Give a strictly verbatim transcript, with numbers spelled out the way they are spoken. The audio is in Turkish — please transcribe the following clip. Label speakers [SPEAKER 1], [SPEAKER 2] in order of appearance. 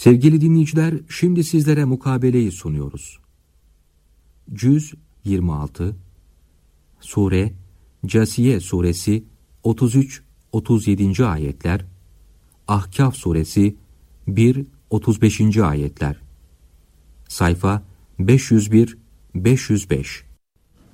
[SPEAKER 1] Sevgili dinleyiciler, şimdi sizlere mukabeleyi sunuyoruz. Cüz yirmi altı, Sure Câsiye suresi otuz üç otuz yedinci ayetler, Ahkâf suresi bir otuz beşinci ayetler. Sayfa beş yüz bir beş yüz beş.